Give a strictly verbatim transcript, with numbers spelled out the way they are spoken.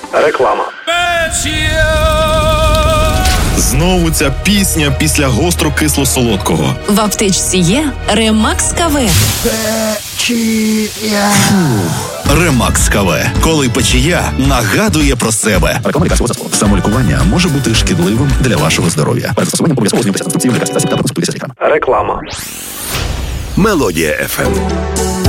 Реклама. Знову ця пісня після гостро-кисло-солодкого. В аптечці є Ремакс КВ. Печія. Ремакс КВ. Коли печія нагадує про себе. Реклама лікарського засобу. Самолікування може бути шкідливим для вашого здоров'я. Перед застосуванням обов'язково ознайомтеся з інструкцією лікарських засобів та проконсультуйтеся з лікарем. Реклама. Мелодія еф ем.